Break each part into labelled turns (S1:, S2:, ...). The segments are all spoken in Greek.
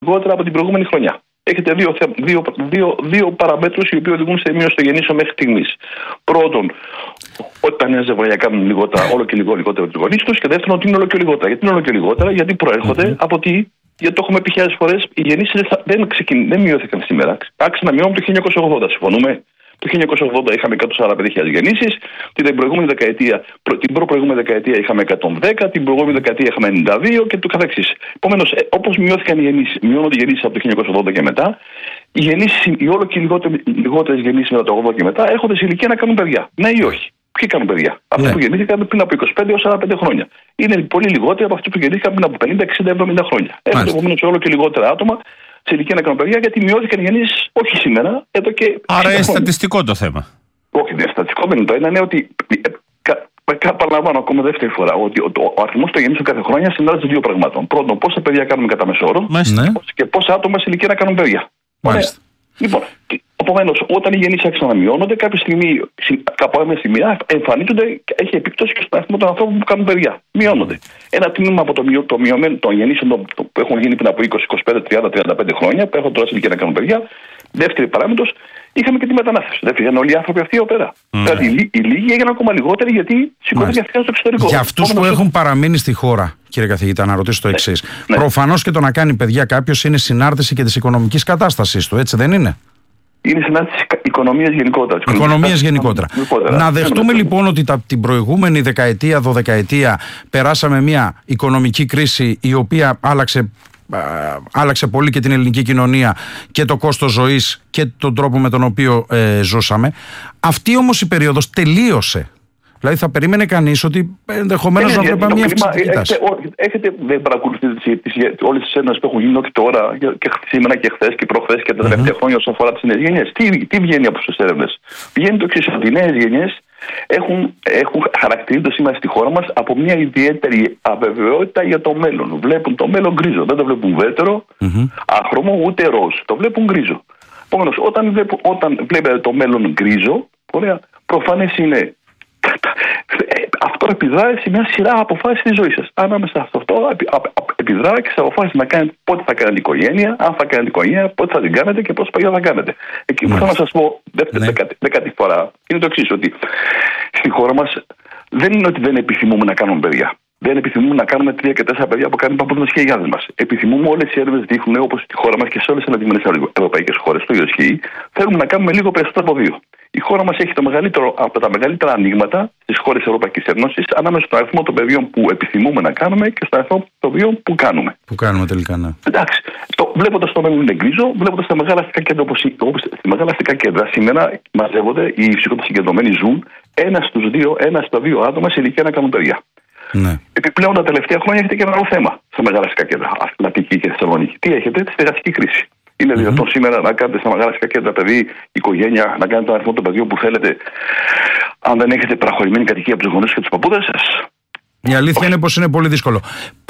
S1: λιγότερα από την προηγούμενη χρονιά. Έχετε δύο παραμέτρους οι οποίοι οδηγούν σε μείωση των γεννήσεων μέχρι στιγμής. Πρώτον, ότι τα νέα ζευγάρια κάνουν όλο και λιγότερο τους γονείς τους. Και δεύτερον, ότι είναι όλο και λιγότερα. Γιατί είναι όλο και λιγότερα, γιατί προέρχονται από γιατί το έχουμε πει χιλιάδες φορές, οι γεννήσεις δεν μειώθηκαν σήμερα. Άρχισαν να μειώνουν το 1980, συμφωνούμε. Το 1980 είχαμε 145.000 γεννήσεις, την προηγούμενη δεκαετία είχαμε 110, την προηγούμενη δεκαετία είχαμε 92 και το καθεξής. Επομένως, όπως μειώνονται οι γεννήσεις από το 1980 και μετά, οι όλο και λιγότερες γεννήσεις μετά το 80 και μετά έρχονται σε ηλικία να κάνουν παιδιά. Ναι ή όχι? Ποιοι κάνουν παιδιά? Αυτοί που γεννήθηκαν πριν από 25 έως 45 χρόνια. Είναι πολύ λιγότεροι από αυτοί που γεννήθηκαν πριν από 50, 60, 70 χρόνια. Έχουν επομένως όλο και λιγότερα άτομα σε ηλικία να κάνουν παιδιά, γιατί μειώθηκαν οι γεννήσεις όχι σήμερα, εδώ και.
S2: Άρα είναι στατιστικό το θέμα.
S1: Όχι, είναι στατιστικό. Δεν είναι το ένα, είναι ότι. Παραλαμβάνω ακόμα δεύτερη φορά ότι ο αριθμός των γεννήσεων κάθε χρόνια συνδυάζει δύο πραγμάτων. Πρώτον, πόσα παιδιά κάνουμε κατά μέσο όρο και πόσα άτομα σε ηλικία να κάνουν παιδιά. Λοιπόν, επομένως, όταν οι γεννήσεις άρχισαν να μειώνονται, κάποια στιγμή, κάπου έμεσα στιγμή, εμφανίζονται και έχει επίπτωση και στον αριθμό των ανθρώπων που κάνουν παιδιά. Μειώνονται. Ένα τμήμα από το μειωμένο των γεννήσεων που έχουν γίνει πριν από 20, 25, 30, 35 χρόνια, που έχουν τώρα σε ηλικία να κάνουν παιδιά. Δεύτερη παράμετρος, είχαμε και τη μετανάστευση. Δεν φύγαν όλοι οι άνθρωποι αυτοί εδώ πέρα. Δηλαδή, οι λίγοι έγιναν ακόμα λιγότεροι γιατί σηκώθηκαν στο εξωτερικό.
S3: Για αυτούς που έχουν παραμείνει στη χώρα, κύριε καθηγητά, να ρωτήσω το εξής. Προφανώς και το να κάνει παιδιά κάποιος είναι συνάρτηση και της οικονομικής κατάστασης του, έτσι δεν είναι?
S1: Είναι συνάρτηση οικονομίας γενικότερα.
S3: Οικονομίας γενικότερα. Να δεχτούμε λοιπόν ότι την προηγούμενη δεκαετία, δωδεκαετία, περάσαμε μια οικονομική κρίση η οποία άλλαξε πολύ και την ελληνική κοινωνία και το κόστος ζωής και τον τρόπο με τον οποίο ζούσαμε. Αυτή όμως η περίοδος τελείωσε. Δηλαδή θα περίμενε κανείς ότι ενδεχομένως να βλέπαμε μια αυξητική τάση.
S1: Δεν παρακολουθείτε όλες τις έρευνες που έχουν γίνει και τώρα και σήμερα και χθες και προχθές και τα τελευταία χρόνια όσον αφορά τις νέες γενιές? Τι βγαίνει από τις έρευνες? Βγαίνει το εξής, ότι οι νέες γενιές χαρακτηρίζονται σήμερα στη χώρα μας από μια ιδιαίτερη αβεβαιότητα για το μέλλον. Βλέπουν το μέλλον γκρίζο. Δεν το βλέπουν βέτερο, άχρωμο, ούτε ροζ. Το βλέπουν γκρίζο. Επομένως, όταν βλέπετε το μέλλον γκρίζο, προφανές είναι. Αυτό επιδράει σε μια σειρά αποφάσεις της ζωής σας. Ανάμεσα σε αυτό επιδράει και σε αποφάσεις να κάνετε πότε θα κάνετε οικογένεια, αν θα κάνετε οικογένεια, πότε θα την κάνετε και πόσα παιδιά θα κάνετε. Εκεί που θέλω να σας πω δέκατη φορά είναι το εξής, ότι στη χώρα μας δεν είναι ότι δεν επιθυμούμε να κάνουμε παιδιά. Δεν επιθυμούμε να κάνουμε 3 και 4 παιδιά που κάνουν οι παππούδες και οι γιαγιάδες μας. Επιθυμούμε, όλες οι έρευνες δείχνουν, όπως στη χώρα μας και σε όλες τις αναδειγμένες ευρωπαϊκές χώρες, το ίδιο ισχύει, θέλουμε να κάνουμε λίγο περισσότερο από 2. Η χώρα μας έχει από τα μεγαλύτερα ανοίγματα στις χώρες της Ευρωπαϊκής Ένωσης ανάμεσα στον αριθμό των παιδιών που επιθυμούμε να κάνουμε και στον αριθμό των παιδιών που κάνουμε.
S3: Που κάνουμε τελικά, ναι.
S1: Εντάξει. Βλέποντας το μέλλον είναι γκρίζο, βλέποντας τα μεγάλα αστικά κέντρα όπως στη μεγάλα αστικά κέντρα σήμερα μαζεύονται, οι ψυχότες συγκεντρωμένοι ζουν ένα στα δύο άτομα σε ηλικία να κάνουν παιδιά.
S3: Ναι. Επιπλέον
S1: τα τελευταία χρόνια έχετε και ένα άλλο θέμα στα μεγάλα αστικά κέντρα, Αττική και Θεσσαλονίκη. Τι έχετε? Τη στεγαστική κρίση. Είναι δυνατόν σήμερα να κάνετε στα μεγάλα αστικά κέντρα παιδί, οικογένεια, να κάνετε τον αριθμό των παιδιών που θέλετε, αν δεν έχετε παραχωρημένη κατοικία από τους γονείς και τους παππούδες σας?
S3: Η αλήθεια είναι πως είναι πολύ δύσκολο.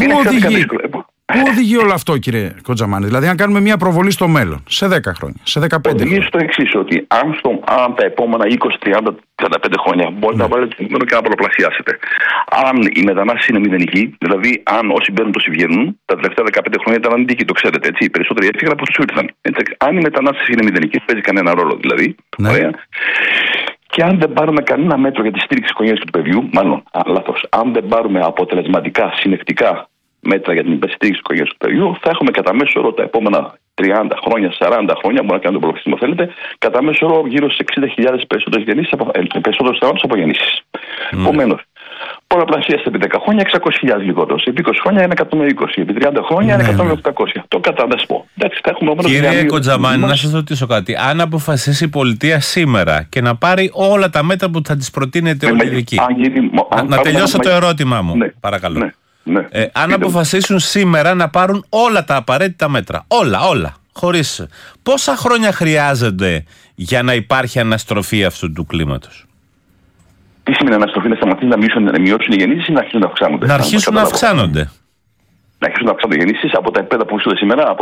S3: Πού οδηγεί όλο αυτό, κύριε Κοντζαμάνη? Δηλαδή, αν κάνουμε μια προβολή στο μέλλον, σε 10 χρόνια, σε 15 χρόνια.
S1: Οδηγεί στο εξής, ότι αν τα επόμενα 20, 30, 35 χρόνια μπορείτε να βάλετε το νούμερο και να πολλαπλασιάσετε. Αν η μετανάστευση είναι μηδενική, δηλαδή αν όσοι μπαίνουν τόσοι βγαίνουν, τα τελευταία 15 χρόνια ήταν αντίκη, το ξέρετε, έτσι. Οι περισσότεροι έφυγαν από τους ήρθαν. Αν η μετανάστευση είναι μηδενική, παίζει κανένα ρόλο δηλαδή.
S3: Ναι.
S1: Ωραία. Και αν δεν πάρουμε κανένα μέτρο για τη στήριξη της οικογένειας και του παιδιού, μάλλον λάθος, αν δεν πάρουμε αποτελεσματικά, συνεκτικά μέτρα για την στήριξη της οικογένειας του παιδιού, θα έχουμε κατά μέσο όρο τα επόμενα 30 χρόνια, 40 χρόνια, μπορεί να κάνετε τον προπληκτισμό θέλετε, κατά μέσο όρο γύρω στις 60.000 περισσότερες θανάτους από γεννήσεις. Επομένως, πολλαπλασίαστε επί 10 χρόνια 600.000 λιγότερους. Επί 20 χρόνια είναι 120. Επί 30 χρόνια είναι 100.800. Το καταδεσπό.
S2: Κύριε Κοντζαμάνη, να σας ρωτήσω κάτι. Αν αποφασίσει η πολιτεία σήμερα και να πάρει όλα τα μέτρα που θα της προτείνετε όλοι οι ειδικοί. Να τελειώσω το ερώτημά μου, παρακαλώ.
S1: Ναι.
S2: Αν αποφασίσουν σήμερα να πάρουν όλα τα απαραίτητα μέτρα, όλα, χωρίς, πόσα χρόνια χρειάζονται για να υπάρχει αναστροφή αυτού του κλίματος?
S1: Τι σημαίνει αναστροφή? Να σταματήσει να μειώσουν οι γεννήσεις ή να αρχίσουν να αυξάνονται?
S2: Να αρχίσουν να αυξάνονται.
S1: Να αρχίσουν να αυξάνονται οι γεννήσεις από τα επίπεδα που βρίσκονται σήμερα,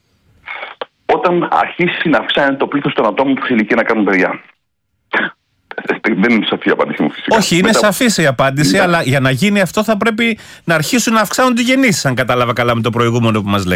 S1: Όταν αρχίσει να αυξάνεται το πλήθος των ατόμων που σε ηλικία να κάνουν παιδιά. Δεν είναι σαφή η απάντηση μου φυσικά.
S2: Όχι, είναι σαφής η απάντηση, αλλά για να γίνει αυτό θα πρέπει να αρχίσουν να αυξάνονται οι γεννήσεις, αν κατάλαβα καλά με το προηγούμενο που μας λέει.